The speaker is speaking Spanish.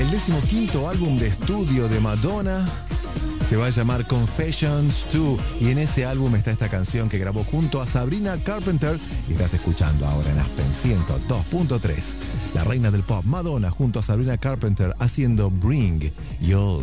El 15º álbum de estudio de Madonna se va a llamar Confessions 2 y en ese álbum está esta canción que grabó junto a Sabrina Carpenter y estás escuchando ahora en Aspen 102.3. La reina del pop, Madonna, junto a Sabrina Carpenter haciendo Bring Your